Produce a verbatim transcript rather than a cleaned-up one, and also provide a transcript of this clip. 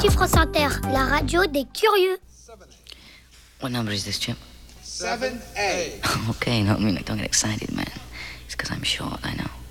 Actu France Inter, la radio des curieux. What number is this, Chip? seven A. Okay, no, I mean, don't get excited, man. It's because I'm short, I know.